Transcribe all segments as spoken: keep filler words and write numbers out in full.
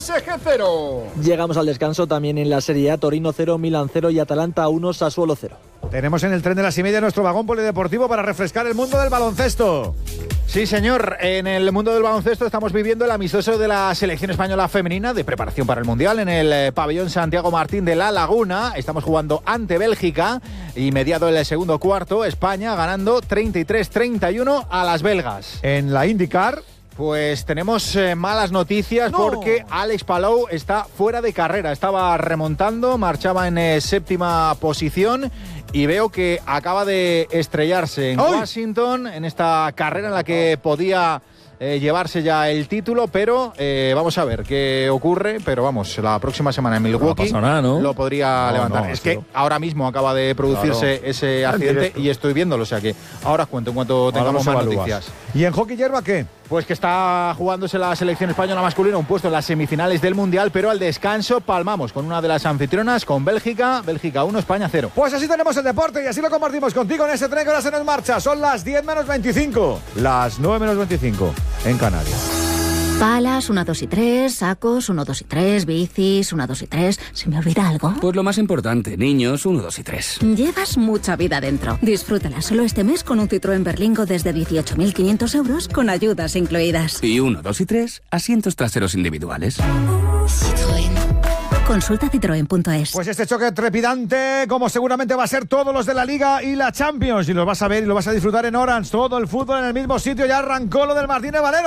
P S G cero. Llegamos al descanso también en la Serie A. Torino cero, Milan cero y Atalanta uno, Sassuolo cero. Tenemos en el tren de las y media nuestro vagón polideportivo para refrescar el mundo del baloncesto. Sí, señor. En el mundo del baloncesto estamos viviendo el amistoso de la selección española femenina de preparación para el Mundial en el eh, pabellón Santiago Martín de La Laguna. Estamos jugando ante Bélgica y mediado el segundo cuarto, España ganando treinta y tres treinta y uno a las belgas. En la IndyCar, pues tenemos eh, malas noticias no. porque Alex Palou está fuera de carrera. Estaba remontando, marchaba en eh, séptima posición y veo que acaba de estrellarse en ¡Ay! Washington en esta carrera en la que podía eh, llevarse ya el título, pero eh, vamos a ver qué ocurre. Pero vamos, la próxima semana en Milwaukee no nada, ¿no? lo podría no, levantar. No, es que no. ahora mismo acaba de producirse claro. ese accidente y estoy viéndolo, o sea que ahora os cuento en cuanto tengamos más noticias. ¿Y en hockey hierba qué? Pues que está jugándose la selección española masculina un puesto en las semifinales del Mundial, pero al descanso palmamos con una de las anfitrionas, con Bélgica, Bélgica uno, España cero. Pues así tenemos el deporte y así lo compartimos contigo en ese tren que ahora se nos marcha. Son las diez menos veinticinco, las nueve menos veinticinco en Canarias. Palas, uno, dos y tres, sacos, uno, dos y tres, bicis, uno, dos y tres. ¿Se me olvida algo? Pues lo más importante, niños, uno, dos y tres. Llevas mucha vida dentro. Disfrútala solo este mes con un Citroën Berlingo desde dieciocho mil quinientos euros con ayudas incluidas. Y uno, dos y tres, asientos traseros individuales. Citroën. Consulta citroen punto es. Pues este choque trepidante, como seguramente va a ser todos los de la Liga y la Champions, y lo vas a ver y lo vas a disfrutar en Orange. Todo el fútbol en el mismo sitio. Ya arrancó lo del Martínez Valero,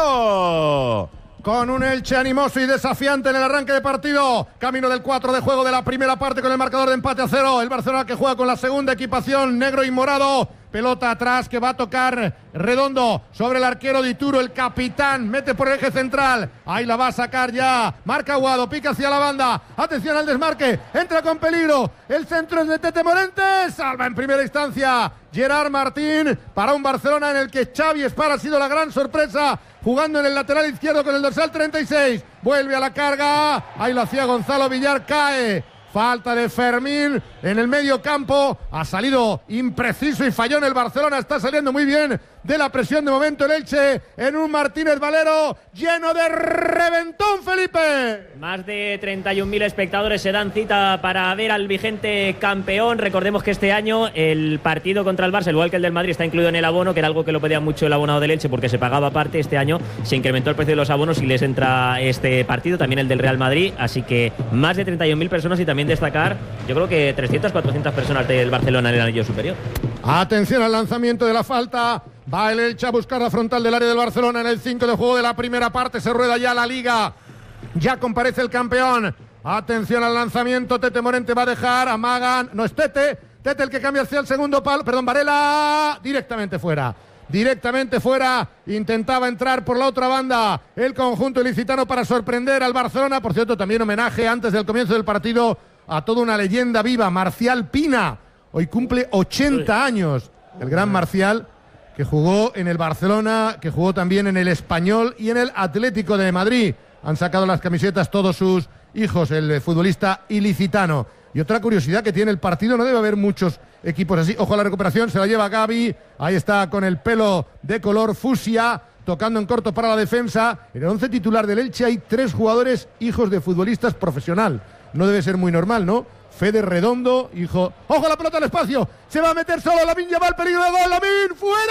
Alfredo. Con un Elche animoso y desafiante en el arranque de partido. Camino del cuatro de juego de la primera parte con el marcador de empate a cero. El Barcelona que juega con la segunda equipación, negro y morado. Pelota atrás que va a tocar Redondo sobre el arquero Dituro, el capitán. Mete por el eje central. Ahí la va a sacar ya. Marca Aguado, pica hacia la banda. Atención al desmarque. Entra con peligro. El centro es de Tete Morente. Salva en primera instancia Gerard Martín para un Barcelona en el que Xavi Espar ha sido la gran sorpresa. Jugando en el lateral izquierdo con el dorsal treinta y seis. Vuelve a la carga. Ahí lo hacía Gonzalo Villar. Cae. Falta de Fermín en el medio campo. Ha salido impreciso y fallón el Barcelona. Está saliendo muy bien de la presión de momento el Elche en un Martínez Valero lleno de reventón, Felipe. Más de treinta y un mil espectadores se dan cita para ver al vigente campeón. Recordemos que este año el partido contra el Barça, igual que el del Madrid, está incluido en el abono, que era algo que lo pedía mucho el abonado del Elche porque se pagaba aparte. Este año se incrementó el precio de los abonos y les entra este partido, también el del Real Madrid. Así que más de treinta y un mil personas y también destacar, yo creo que trescientas, cuatrocientas personas del Barcelona en el anillo superior. Atención al lanzamiento de la falta. Va el Elche a buscar la frontal del área del Barcelona en el cinco de juego de la primera parte. Se rueda ya la Liga. Ya comparece el campeón. Atención al lanzamiento. Tete Morente va a dejar. Amagan. No es Tete. Tete el que cambia hacia el segundo palo. Perdón, Varela. Directamente fuera. Directamente fuera. Intentaba entrar por la otra banda el conjunto ilicitano para sorprender al Barcelona. Por cierto, también homenaje antes del comienzo del partido a toda una leyenda viva. Marcial Pina. Hoy cumple ochenta años. El gran Marcial, que jugó en el Barcelona, que jugó también en el Español y en el Atlético de Madrid. Han sacado las camisetas todos sus hijos, el futbolista ilicitano. Y otra curiosidad que tiene el partido, no debe haber muchos equipos así. Ojo a la recuperación, se la lleva Gavi. Ahí está con el pelo de color fucsia, tocando en corto para la defensa. En el once titular del Elche hay tres jugadores hijos de futbolistas profesional. No debe ser muy normal, ¿no? Fede Redondo, hijo. ¡Ojo, la pelota al espacio! Se va a meter solo Lamine Yamal, peligro de gol. ¡Lamine,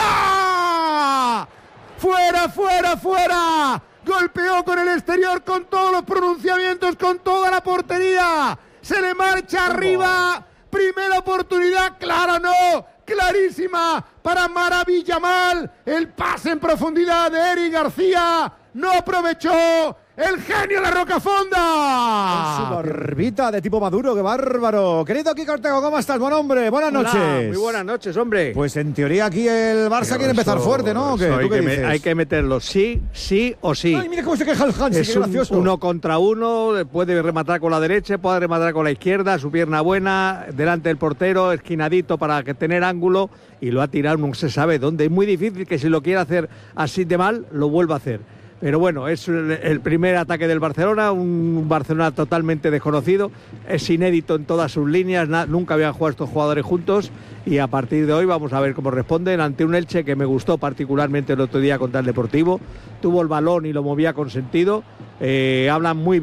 fuera! ¡Fuera, fuera, fuera! Golpeó con el exterior, con todos los pronunciamientos, con toda la portería. Se le marcha arriba. Primera oportunidad, clara no. Clarísima para Maravillamal. El pase en profundidad de Eric García. No aprovechó. ¡El genio de Rocafonda! Con su barbita de tipo Maduro, qué bárbaro. Querido Kiko Ortego, ¿cómo estás? Buen hombre, buenas Hola, noches. Muy buenes noches, hombre. Pues en teoría aquí el Barça Pero quiere empezar eso, fuerte, ¿no? ¿Qué? ¿Tú hay, qué que dices? me, hay que meterlo sí, sí o sí. Ay, mira cómo se queja el Hansi, es qué gracioso. Un, uno contra uno, puede rematar con la derecha, puede rematar con la izquierda, su pierna buena, delante del portero, esquinadito para que tener ángulo, y lo ha tirado, no se sabe dónde. Es muy difícil que si lo quiere hacer así de mal, lo vuelva a hacer. Pero bueno, es el, el primer ataque del Barcelona, un Barcelona totalmente desconocido, es inédito en todas sus líneas, na, nunca habían jugado estos jugadores juntos, y a partir de hoy vamos a ver cómo responden ante un Elche que me gustó particularmente el otro día contra el Deportivo, tuvo el balón y lo movía con sentido, eh, hablan muy bien.